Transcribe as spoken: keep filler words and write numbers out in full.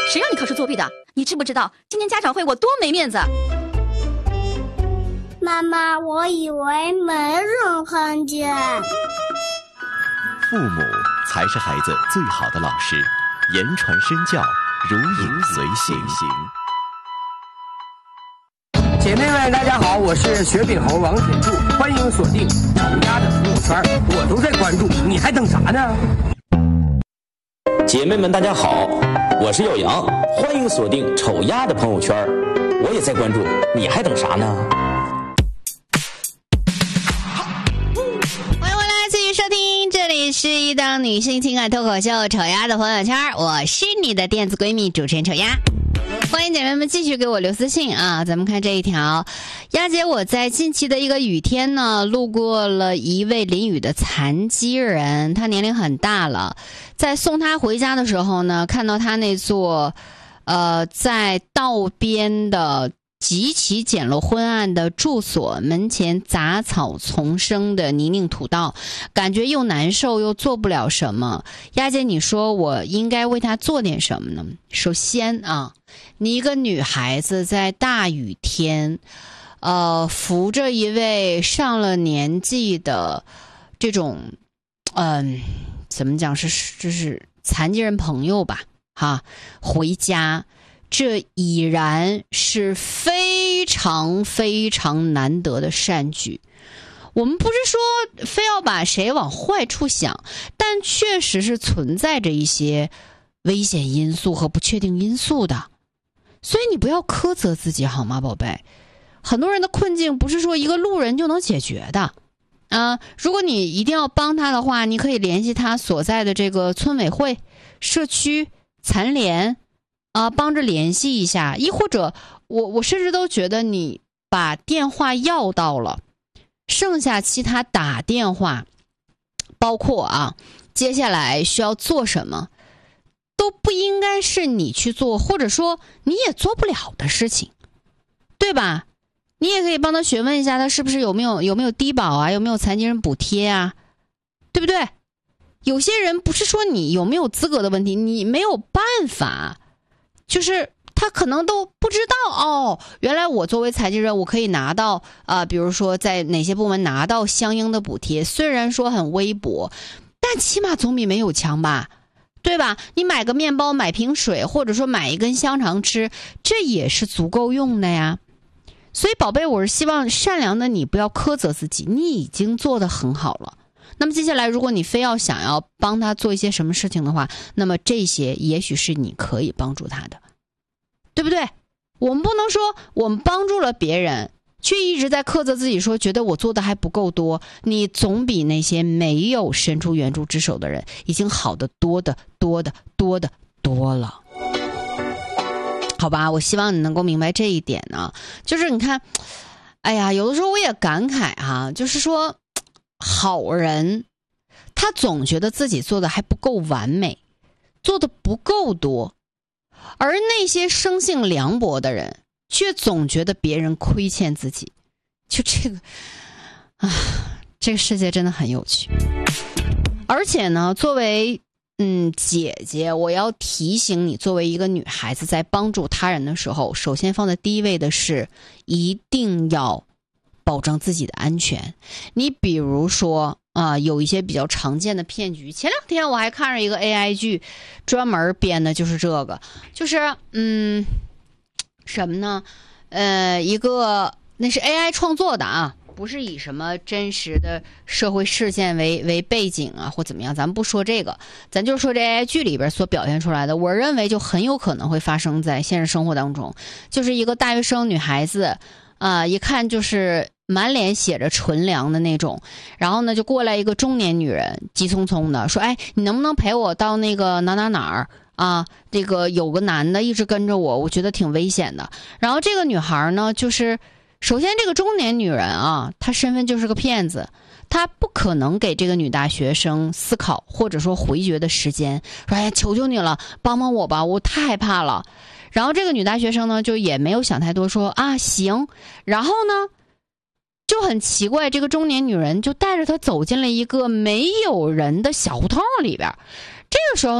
谁让你考试作弊的？你知不知道今天家长会我多没面子？ 妈妈，我以为没人看见。 父母才是孩子最好的老师，言传身教，如影随形。 姐妹们，大家好，我是雪饼猴王铁柱，欢迎锁定丑丫的朋友圈，我都在关注，你还等啥呢？ 姐妹们，大家好，我是耀阳，欢迎锁定丑丫的朋友圈，我也在关注，你还等啥呢？ 欢迎回来，继续收听，这里是一档女性情感脱口秀《丑丫的朋友圈》，我是你的电子闺蜜主持人丑丫。欢迎姐妹们继续给我留私信啊！咱们看这一条，丫姐，我在近期的一个雨天呢，路过了一位淋雨的残疾人，他年龄很大了，在送他回家的时候呢，看到他那座呃在道边的极其简陋昏暗的住所门前杂草丛生的泥泞土道，感觉又难受又做不了什么。丫姐，你说我应该为他做点什么呢？首先啊，你一个女孩子在大雨天呃，扶着一位上了年纪的这种嗯、呃，怎么讲，是就是残疾人朋友吧哈，回家，这已然是非常非常难得的善举。我们不是说非要把谁往坏处想，但确实是存在着一些危险因素和不确定因素的，所以你不要苛责自己好吗，宝贝？很多人的困境不是说一个路人就能解决的啊！如果你一定要帮他的话，你可以联系他所在的这个村委会、社区残联啊，帮着联系一下。亦或者我我甚至都觉得你把电话要到了，剩下其他打电话，包括啊接下来需要做什么，都不应该是你去做，或者说你也做不了的事情，对吧？你也可以帮他询问一下，他是不是有没有有没有低保啊，有没有残疾人补贴啊，对不对？有些人不是说你有没有资格的问题，你没有办法，就是他可能都不知道哦，原来我作为残疾人我可以拿到啊、呃，比如说在哪些部门拿到相应的补贴，虽然说很微薄，但起码总比没有强吧，对吧？你买个面包，买瓶水，或者说买一根香肠吃，这也是足够用的呀。所以宝贝，我是希望善良的你不要苛责自己，你已经做得很好了。那么接下来如果你非要想要帮他做一些什么事情的话，那么这些也许是你可以帮助他的，对不对？我们不能说我们帮助了别人却一直在苛责自己，说觉得我做的还不够多，你总比那些没有伸出援助之手的人已经好得多的多的多的多了，好吧？我希望你能够明白这一点呢。就是你看，哎呀，有的时候我也感慨啊，就是说好人他总觉得自己做的还不够完美，做的不够多，而那些生性凉薄的人却总觉得别人亏欠自己。就这个啊，这个世界真的很有趣。而且呢，作为嗯姐姐，我要提醒你，作为一个女孩子，在帮助他人的时候，首先放在第一位的是一定要保证自己的安全。你比如说啊、呃，有一些比较常见的骗局，前两天我还看着一个 A I 剧，专门编的就是这个，就是嗯什么呢？呃，一个那是 A I 创作的啊，不是以什么真实的社会事件为为背景啊，或怎么样，咱们不说这个，咱就说这 A I 剧里边所表现出来的，我认为就很有可能会发生在现实生活当中。就是一个大学生女孩子啊、呃，一看就是满脸写着纯良的那种，然后呢就过来一个中年女人，急匆匆的说，哎，你能不能陪我到那个哪哪哪儿啊，这个有个男的一直跟着我，我觉得挺危险的。然后这个女孩呢，就是首先这个中年女人啊，她身份就是个骗子，她不可能给这个女大学生思考或者说回绝的时间，说哎，求求你了，帮帮我吧，我太害怕了。然后这个女大学生呢，就也没有想太多，说啊行。然后呢就很奇怪，这个中年女人就带着她走进了一个没有人的小胡同里边。这个时候